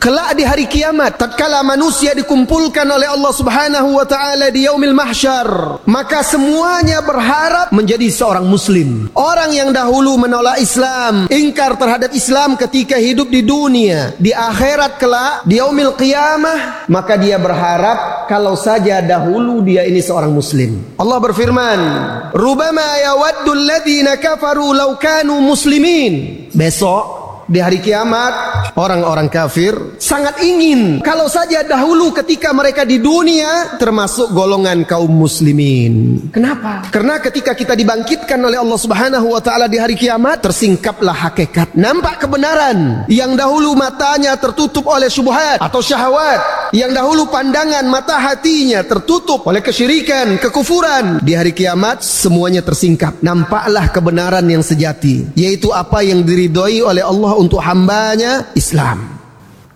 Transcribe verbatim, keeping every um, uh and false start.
Kelak di hari kiamat, tatkala manusia dikumpulkan oleh Allah Subhanahu wa taala di yaumil mahsyar, maka semuanya berharap menjadi seorang muslim. Orang yang dahulu menolak Islam, ingkar terhadap Islam ketika hidup di dunia, di akhirat kelak di yaumil qiyamah, maka dia berharap kalau saja dahulu dia ini seorang muslim. Allah berfirman, "Rubama yawaddu alladhina kafaru law kanu muslimin." Besok di hari kiamat, orang-orang kafir sangat ingin kalau saja dahulu ketika mereka di dunia termasuk golongan kaum muslimin. Kenapa? Karena ketika kita dibangkitkan oleh Allah Subhanahu wa taala di hari kiamat, tersingkaplah hakikat, nampak kebenaran. Yang dahulu matanya tertutup oleh syubhat atau syahwat, yang dahulu pandangan mata hatinya tertutup oleh kesyirikan, kekufuran, di hari kiamat semuanya tersingkap. Nampaklah kebenaran yang sejati, yaitu apa yang diridhoi oleh Allah untuk hambanya, Islam.